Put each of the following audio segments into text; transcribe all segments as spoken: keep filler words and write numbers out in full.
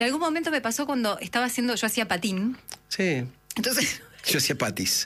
En algún momento me pasó cuando estaba haciendo, yo hacía patín. Sí. Entonces... Yo hacía patis.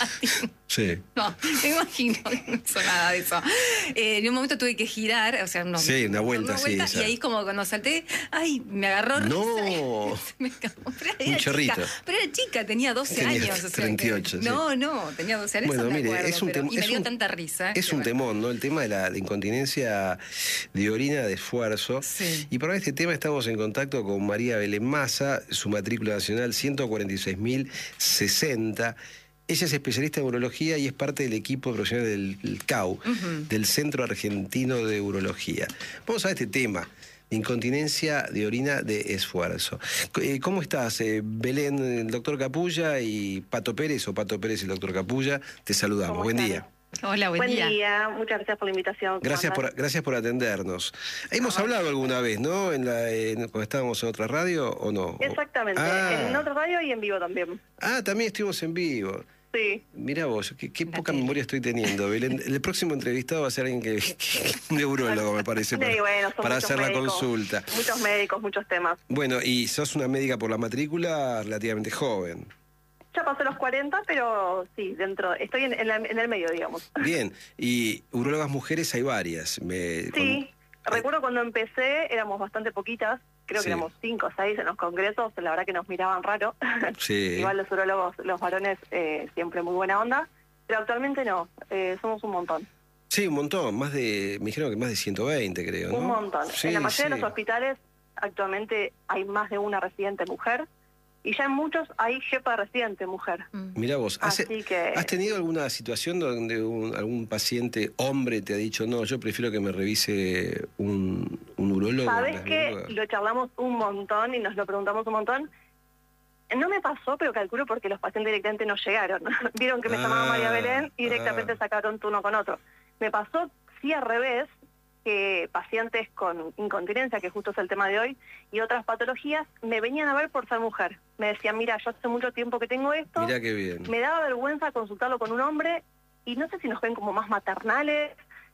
Sí. No, me imagino que no hizo nada de eso. Eh, en un momento tuve que girar, o sea, no, sí, una vuelta, una vuelta sí. Y ahí como cuando salté, ay, me agarró no. risa. Se me escapó. Pero era un chorrito. Chica, pero era chica, tenía doce tenía años. O sea, treinta y ocho, que, sí. No, no, tenía doce años. Bueno, me mire, acuerdo, es un pero, temón. y me es dio un, tanta risa. Es que un bueno. temón, ¿no? El tema de la de incontinencia de orina de esfuerzo. Sí. Y para este tema estamos en contacto con María Belén Massa, su matrícula nacional ciento cuarenta y seis mil sesenta. Ella es especialista en urología y es parte del equipo profesional del, del C A U, uh-huh. del Centro Argentino de Urología. Vamos a ver este tema, incontinencia de orina de esfuerzo. ¿Cómo estás, Belén, el doctor Capulla y Pato Pérez, o Pato Pérez y el doctor Capulla? Te saludamos. Buen día. Hola, buen, buen día. día. Muchas gracias por la invitación. Gracias por, gracias por atendernos. Hemos ah, hablado alguna vez, ¿no? En la, en, cuando estábamos en otra radio, ¿o no? Exactamente, ah. en otra radio y en vivo también. Ah, también estuvimos en vivo. Sí. Mirá vos, qué, qué poca memoria estoy teniendo, Belén. El próximo entrevistado va a ser alguien que, que un neurólogo, me parece, para, sí, bueno, para hacer médicos, la consulta. Muchos médicos, muchos temas. Bueno, y sos una médica por la matrícula relativamente joven. Ya pasé los cuarenta, pero sí, dentro, estoy en, en, la, en el medio, digamos. Bien, y urólogas mujeres hay varias. Me, sí, con... recuerdo cuando empecé éramos bastante poquitas. Creo sí. que éramos cinco o seis en los congresos, la verdad que nos miraban raro. Sí. Igual los urólogos, los varones, eh, siempre muy buena onda, pero actualmente no, eh, somos un montón. Sí, un montón, más de, me dijeron que más de ciento veinte, creo, ¿no? Un montón. Sí, en la mayoría sí. de los hospitales actualmente hay más de una residente mujer, y ya en muchos hay jefa de residente mujer. Mirá vos, ¿has, Así que... ¿has tenido alguna situación donde un, algún paciente hombre te ha dicho, no, yo prefiero que me revise un, un urólogo? ¿Sabes qué? Lo charlamos un montón y nos lo preguntamos un montón. No me pasó, pero calculo porque los pacientes directamente no llegaron. Vieron que me ah, llamaba María Belén y directamente ah. sacaron turno con otro. Me pasó, sí, al revés, que pacientes con incontinencia, que justo es el tema de hoy, y otras patologías, me venían a ver por ser mujer. Me decían, mira, yo hace mucho tiempo que tengo esto. Mirá qué bien. Me daba vergüenza consultarlo con un hombre, y no sé si nos ven como más maternales,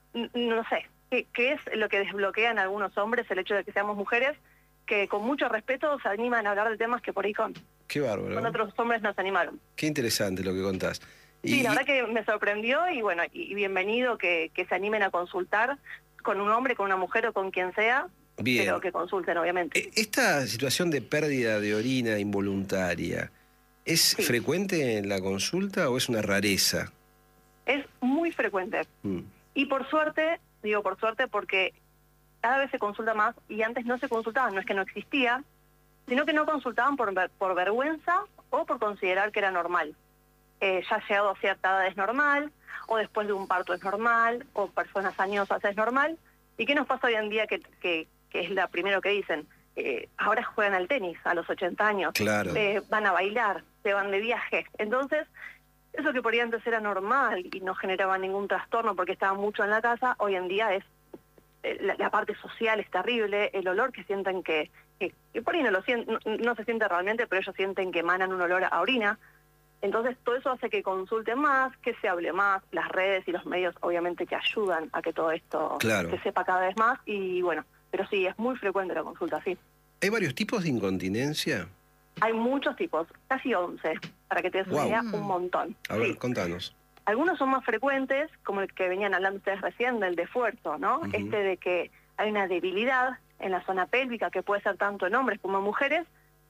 no sé, qué, qué es lo que desbloquean a algunos hombres el hecho de que seamos mujeres, que con mucho respeto se animan a hablar de temas que por ahí con, qué bárbaro. con otros hombres no se animaron. Qué interesante lo que contás. Y... Sí, la verdad que me sorprendió, y bueno, y bienvenido que, que se animen a consultar con un hombre, con una mujer o con quien sea, bien. Pero que consulten, obviamente. Esta situación de pérdida de orina involuntaria, ¿es sí. frecuente en la consulta o es una rareza? Es muy frecuente. Mm. Y por suerte, digo por suerte porque cada vez se consulta más, y antes no se consultaban, no es que no existía, sino que no consultaban por, por vergüenza o por considerar que era normal. Eh, ya llegado a cierta edad es normal, o después de un parto es normal, o personas añosas es normal. ¿Y qué nos pasa hoy en día que, que, que es la primero que dicen? Eh, ahora juegan al tenis a los ochenta años, claro. eh, van a bailar, se van de viaje. Entonces, eso que por ahí antes era normal y no generaba ningún trastorno porque estaban mucho en la casa, hoy en día es, eh, la, la parte social es terrible, el olor que sienten que, que, que por ahí no, lo sienten, no, no se siente realmente, pero ellos sienten que emanan un olor a orina. Entonces todo eso hace que consulten más, que se hable más, las redes y los medios obviamente que ayudan a que todo esto claro. se sepa cada vez más, y bueno, pero sí, es muy frecuente la consulta, sí. ¿Hay varios tipos de incontinencia? Hay muchos tipos, casi once, para que te des una idea, un montón. A ver, sí. contanos. Algunos son más frecuentes, como el que venían hablando ustedes recién, del de esfuerzo, ¿no? Uh-huh. Este de que hay una debilidad en la zona pélvica, que puede ser tanto en hombres como en mujeres,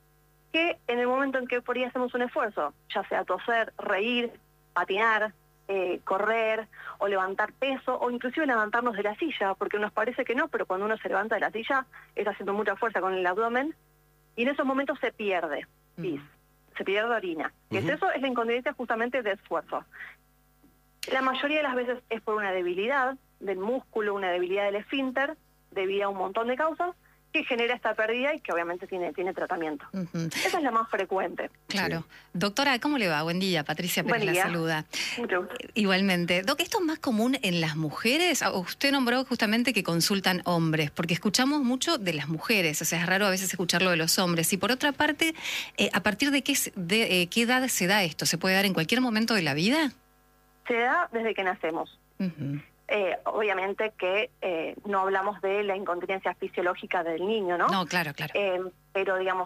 que en el momento en que por ahí hacemos un esfuerzo, ya sea toser, reír, patinar, eh, correr, o levantar peso, o inclusive levantarnos de la silla, porque nos parece que no, pero cuando uno se levanta de la silla es haciendo mucha fuerza con el abdomen, y en esos momentos se pierde pis, uh-huh. se pierde orina. Uh-huh. Es eso, es la incontinencia justamente de esfuerzo. La mayoría de las veces es por una debilidad del músculo, una debilidad del esfínter, debido a un montón de causas, que genera esta pérdida y que obviamente tiene, tiene tratamiento. Uh-huh. Esa es la más frecuente. Claro. Sí. Doctora, ¿cómo le va? Buen día, Patricia Pérez la saluda. Mucho gusto. Igualmente. Doc, ¿esto es más común en las mujeres? Usted nombró justamente que consultan hombres, porque escuchamos mucho de las mujeres, o sea, es raro a veces escucharlo de los hombres. Y por otra parte, eh, ¿a partir de qué, de, eh, qué edad se da esto? ¿Se puede dar en cualquier momento de la vida? Se da desde que nacemos. Uh-huh. eh, obviamente que eh, no hablamos de la incontinencia fisiológica del niño, ¿no? No, claro, claro. Eh, pero digamos,